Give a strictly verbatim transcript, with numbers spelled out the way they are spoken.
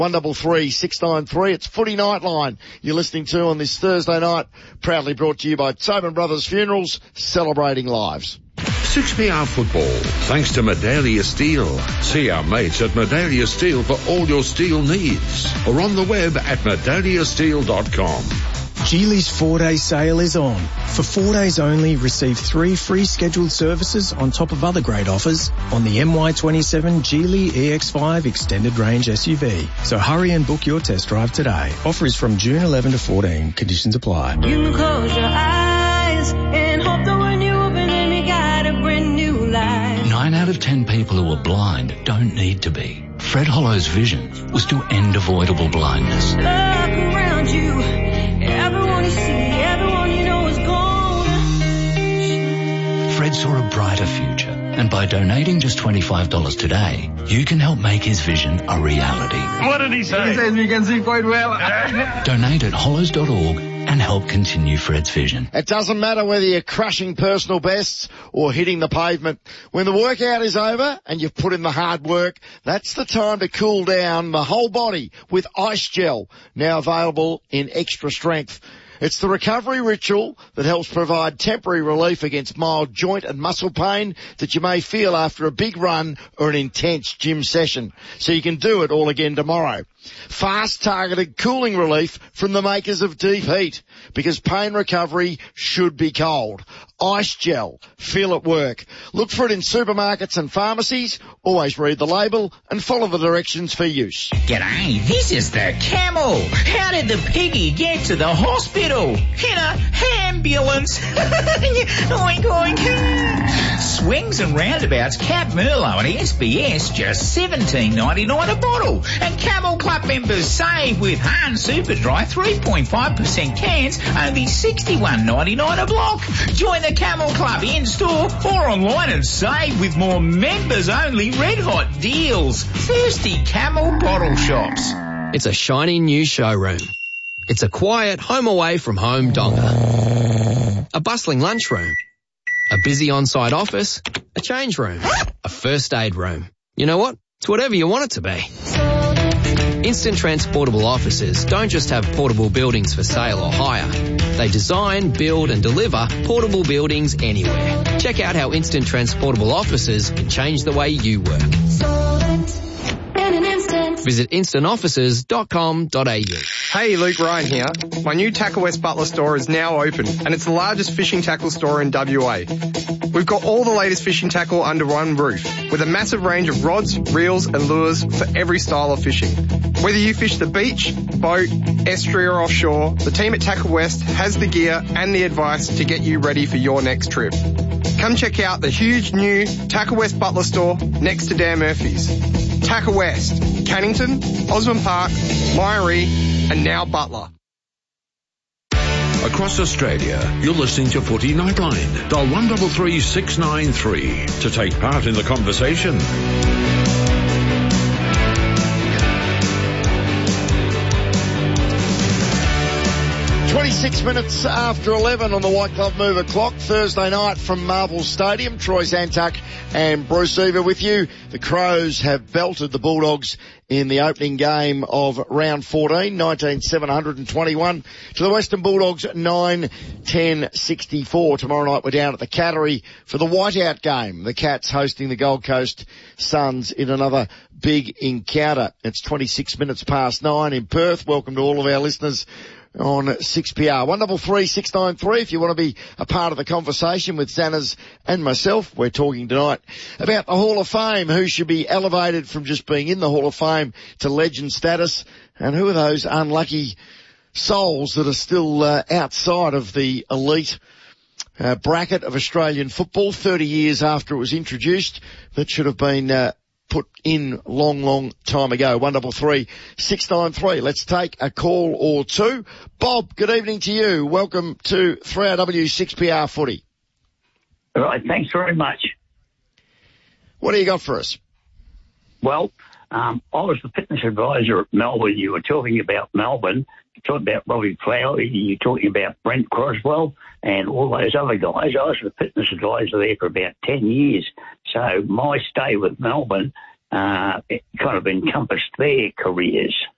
one three three, six nine three. It's Footy Nightline you're listening to on this Thursday night. Proudly brought to you by Tobin Brothers Funerals, celebrating lives. six P R football, thanks to Medallia Steel. See our mates at Medallia Steel for all your steel needs. Or on the web at medallia steel dot com. Geely's four-day sale is on. For four days only, receive three free scheduled services on top of other great offers on the M Y twenty-seven Geely E X five Extended Range S U V. So hurry and book your test drive today. Offer is from June eleventh to fourteen. Conditions apply. You can close your eyes and hope that when you open them you got a brand new life. Nine out of ten people who are blind don't need to be. Fred Hollow's vision was to end avoidable blindness. Look around you. Everyone you see, everyone you know is gone. Fred saw a brighter future, and by donating just twenty-five dollars today, you can help make his vision a reality. What did he say? He says we can see quite well. Donate at hollows dot org and help continue Fred's vision. It doesn't matter whether you're crushing personal bests or hitting the pavement. When the workout is over and you've put in the hard work, that's the time to cool down the whole body with Ice Gel, now available in extra strength. It's the recovery ritual that helps provide temporary relief against mild joint and muscle pain that you may feel after a big run or an intense gym session. So you can do it all again tomorrow. Fast targeted cooling relief from the makers of Deep Heat, because pain recovery should be cold. Ice Gel. Feel it work. Look for it in supermarkets and pharmacies. Always read the label and follow the directions for use. G'day, this is the Camel. How did the piggy get to the hospital? In a ambulance. Oink, oink. Swings and roundabouts, Cap Merlot and S B S, just seventeen ninety-nine a bottle. And Camel Club members save with Hahn Superdry three point five percent cans, only sixty-one ninety-nine a block. Join the Camel Club in-store or online and save with more members-only red-hot deals. Thirsty Camel bottle shops. It's a shiny new showroom. It's a quiet home away from home donga. A bustling lunchroom. A busy on-site office. A change room. A first aid room. You know what? It's whatever you want it to be. Instant Transportable Offices don't just have portable buildings for sale or hire. They design, build and deliver portable buildings anywhere. Check out how Instant Transportable Offices can change the way you work. Visit instant offices dot com dot a u. Hey, Luke Ryan here. My new Tackle West Butler store is now open, and it's the largest fishing tackle store in W A. We've got all the latest fishing tackle under one roof, with a massive range of rods, reels and lures for every style of fishing. Whether you fish the beach, boat, estuary or offshore, the team at Tackle West has the gear and the advice to get you ready for your next trip. Come check out the huge new Tackle West Butler store next to Dan Murphy's. Tackle West, Cannington, Osborne Park, Myrie, and now Butler. Across Australia, you're listening to Footy Nightline. Dial one three three, six nine three to take part in the conversation. twenty-six minutes after eleven on the White Glove Mover clock, Thursday night from Marvel Stadium. Troy Zantuck and Bruce Eva with you. The Crows have belted the Bulldogs in the opening game of round fourteen, nineteen seven twenty-one to the Western Bulldogs nine ten sixty-four. Tomorrow night we're down at the Cattery for the Whiteout game. The Cats hosting the Gold Coast Suns in another big encounter. It's twenty-six minutes past nine in Perth. Welcome to all of our listeners on six P R. one three three, six nine three if you want to be a part of the conversation with Zanners and myself. We're talking tonight about the Hall of Fame, who should be elevated from just being in the Hall of Fame to legend status, and who are those unlucky souls that are still uh, outside of the elite uh, bracket of Australian football thirty years after it was introduced, that should have been uh, put in long, long time ago. one three three, six nine three. Let's take a call or two. Bob, good evening to you. Welcome to three R W six P R Footy. All right, thanks very much. What do you got for us? Well, um, I was the fitness advisor at Melbourne. You were talking about Melbourne. You talked about Robbie Flower. You're talking about Brent Croswell and all those other guys. I was the fitness advisor there for about ten years. So my stay with Melbourne uh, it kind of encompassed their careers.